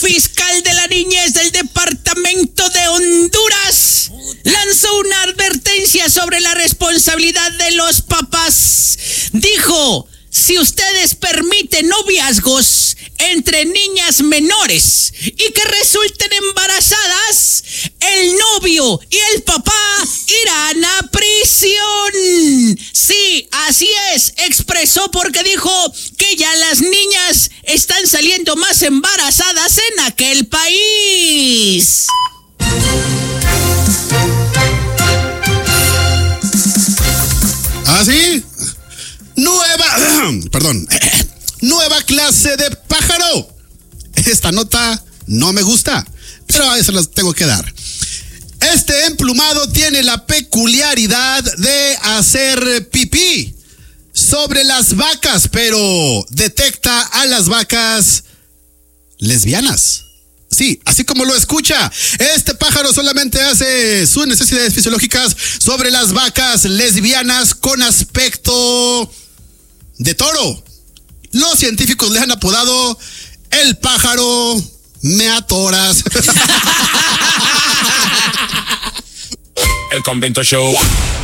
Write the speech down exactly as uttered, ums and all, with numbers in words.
fiscal de la niñez del departamento de Honduras lanzó una advertencia sobre la responsabilidad de los papás. Dijo: si ustedes permiten noviazgos entre niñas menores y que resulten embarazadas, el novio y el papá irán a prisión. Sí, así es, expresó, porque dijo que ya las niñas están saliendo más embarazadas en aquel país. ¿Ah, sí? Nueva, perdón, nueva clase de pájaro. Esta nota no me gusta, pero a eso las tengo que dar. Este emplumado tiene la peculiaridad de hacer pipí sobre las vacas, pero detecta a las vacas lesbianas. Sí, así como lo escucha. Este pájaro solamente hace sus necesidades fisiológicas sobre las vacas lesbianas con aspecto de toro. Los científicos le han apodado el pájaro me atoras. El Convento Show.